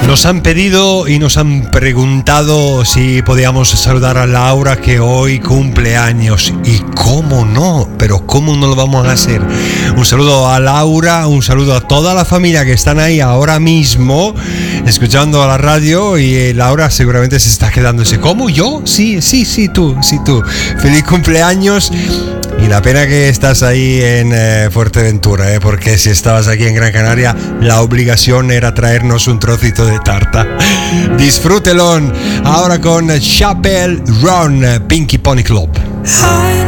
Nos han pedido y nos han preguntado si podíamos saludar a Laura, que hoy cumple años. Y cómo no, pero cómo no lo vamos a hacer. Un saludo a Laura, un saludo a toda la familia que están ahí ahora mismo escuchando a la radio. Y Laura seguramente se está quedándose. ¿Cómo? ¿Yo? Sí, tú. Feliz cumpleaños. Y la pena que estás ahí en Fuerteventura, porque si estabas aquí en Gran Canaria, la obligación era traernos un trocito de tarta. Disfrútelo ahora con Chappell Run, Pinky Pony Club.